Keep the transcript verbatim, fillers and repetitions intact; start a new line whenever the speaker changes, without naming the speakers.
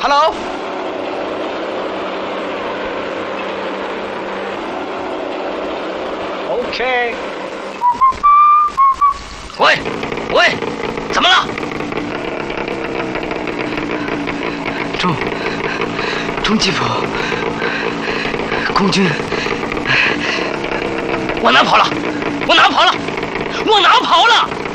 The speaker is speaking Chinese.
，Hello。OK。
喂喂，怎么了？
中中吉府空军，
往哪跑了？往哪跑了？往哪跑了？